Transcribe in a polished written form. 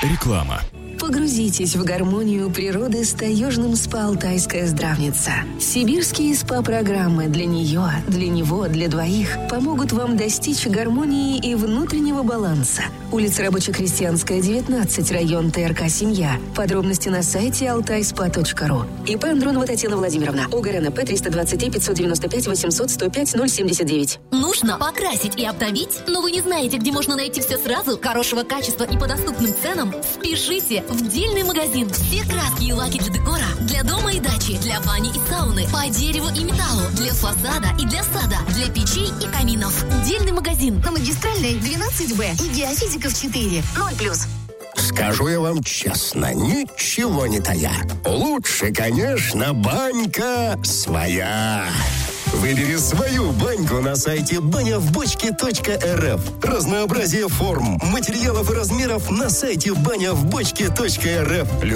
Реклама. Погрузитесь в гармонию природы с таежным СПА «Алтайская здравница». Сибирские СПА-программы для нее, для него, для двоих помогут вам достичь гармонии и внутреннего баланса. Улица Рабоче-Крестьянская, 19, район ТРК «Семья». Подробности на сайте altaiSpa.ru. ИП Андронова Татьяна Владимировна. ОГРНП 323 595 800 105 079. Нужно покрасить и обновить, но вы не знаете, где можно найти все сразу, хорошего качества и по доступным ценам? Спешите в Дельный магазин. Все краски и лаки для декора, для дома и дачи, для бани и сауны, по дереву и металлу, для фасада и для сада, для печей и каминов. Дельный магазин на Магистральной 12Б и Геофизиков 4. 0+. Скажу я вам честно, ничего не тая. Лучше, конечно, банька своя. Выбери свою баньку на сайте банявбочке.рф. Разнообразие форм, материалов и размеров на сайте банявбочке.рф.